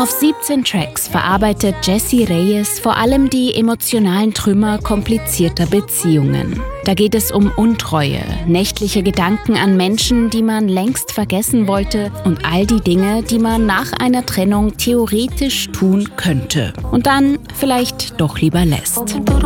Auf 17 Tracks verarbeitet Jessie Reyes vor allem die emotionalen Trümmer komplizierter Beziehungen. Da geht es um Untreue, nächtliche Gedanken an Menschen, die man längst vergessen wollte und all die Dinge, die man nach einer Trennung theoretisch tun könnte und dann vielleicht doch lieber lässt.